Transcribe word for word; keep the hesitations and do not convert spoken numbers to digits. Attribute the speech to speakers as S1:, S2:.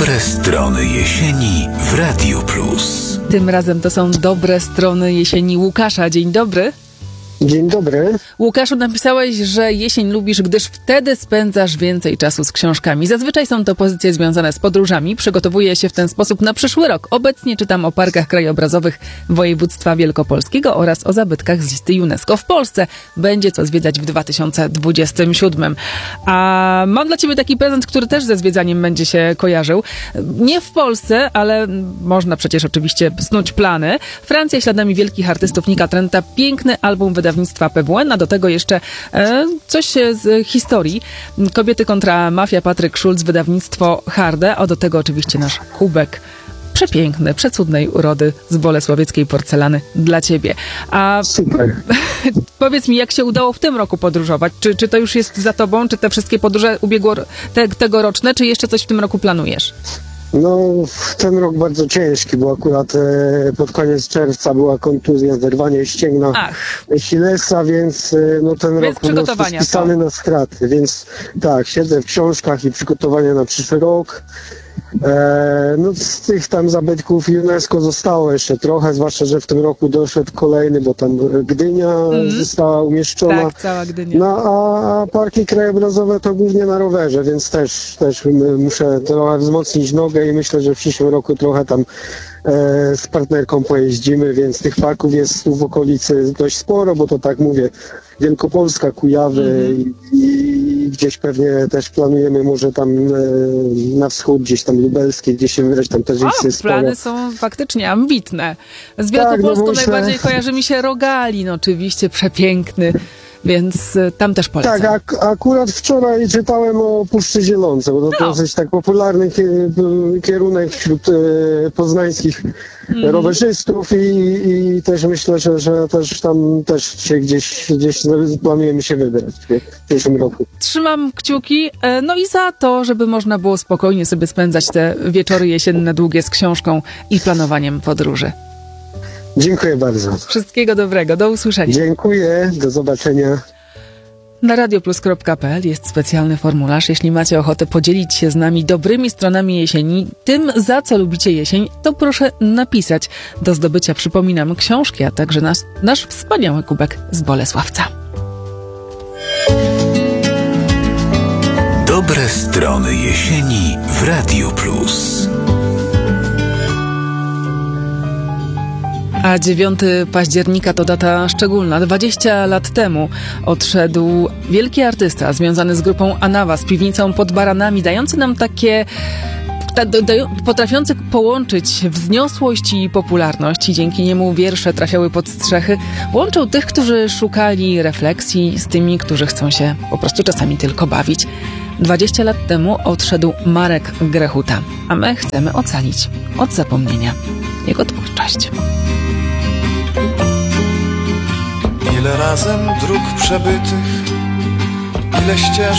S1: Dobre strony jesieni w Radiu Plus.
S2: Tym razem to są dobre strony jesieni Łukasza. Dzień dobry.
S3: Dzień dobry.
S2: Łukaszu, napisałeś, że jesień lubisz, gdyż wtedy spędzasz więcej czasu z książkami. Zazwyczaj są to pozycje związane z podróżami. Przygotowuję się w ten sposób na przyszły rok. Obecnie czytam o parkach krajobrazowych województwa wielkopolskiego oraz o zabytkach z listy UNESCO w Polsce. Będzie co zwiedzać w dwa tysiące dwudziestym siódmym. A mam dla ciebie taki prezent, który też ze zwiedzaniem będzie się kojarzył. Nie w Polsce, ale można przecież oczywiście snuć plany. Francja śladami wielkich artystów Nika Trenta. Piękny album wydawnictwa P W N, a do tego jeszcze e, coś z historii. Kobiety kontra mafia, Patryk Szulc, wydawnictwo Harde, a do tego oczywiście nasz kubek przepiękny, przecudnej urody z bolesławieckiej porcelany dla ciebie. A
S3: Super.
S2: Powiedz mi, jak się udało w tym roku podróżować? Czy, czy to już jest za tobą? Czy te wszystkie podróże ubiegło te, tegoroczne? Czy jeszcze coś w tym roku planujesz?
S3: No, ten rok bardzo ciężki, bo akurat e, pod koniec czerwca była kontuzja, zerwanie ścięgna
S2: Ach.
S3: Achillesa, więc e, no ten
S2: Więc
S3: rok po prostu spisany na straty, więc tak, siedzę w książkach i przygotowania na przyszły rok. E, no z tych tam zabytków UNESCO zostało jeszcze trochę, zwłaszcza, że w tym roku doszedł kolejny, bo tam Gdynia mm. została umieszczona.
S2: Tak, cała Gdynia.
S3: No a, a parki krajobrazowe to głównie na rowerze, więc też, też muszę trochę wzmocnić nogę i myślę, że w przyszłym roku trochę tam e, z partnerką pojeździmy, więc tych parków jest tu w okolicy dość sporo, bo to tak mówię, Wielkopolska, Kujawy mm. i, i gdzieś pewnie też planujemy może tam e, na wschód, gdzieś tam lubelskie, gdzieś się wybrać, tam też
S2: o,
S3: jest sporo.
S2: Plany są faktycznie ambitne. Z Wielkopolską tak, no najbardziej myślę... kojarzy mi się Rogalin, oczywiście przepiękny. Więc tam też polecam.
S3: Tak, ak- akurat wczoraj czytałem o Puszczy Zielonce, bo to no. dosyć tak popularny kierunek wśród e, poznańskich mm. rowerzystów i, i też myślę, że, że też tam też się gdzieś, gdzieś planujemy się wybrać w przyszłym roku.
S2: Trzymam kciuki, no i za to, żeby można było spokojnie sobie spędzać te wieczory jesienne długie z książką i planowaniem podróży.
S3: Dziękuję bardzo.
S2: Wszystkiego dobrego. Do usłyszenia.
S3: Dziękuję. Do zobaczenia.
S2: Na radioplus kropka pe el jest specjalny formularz. Jeśli macie ochotę podzielić się z nami dobrymi stronami jesieni, tym za co lubicie jesień, to proszę napisać. Do zdobycia, przypominam, książki, a także nas, nasz wspaniały kubek z Bolesławca.
S1: Dobre strony jesieni w Radiu Plus.
S2: A dziewiątego października to data szczególna. dwadzieścia lat temu odszedł wielki artysta związany z grupą Anawa, z piwnicą pod Baranami, dający nam takie... Ta, da, potrafiący połączyć wzniosłość i popularność i dzięki niemu wiersze trafiały pod strzechy. Łączył tych, którzy szukali refleksji z tymi, którzy chcą się po prostu czasami tylko bawić. dwadzieścia lat temu odszedł Marek Grechuta, a my chcemy ocalić od zapomnienia jego twórczość.
S4: Ile razem dróg przebytych, ile ścieżek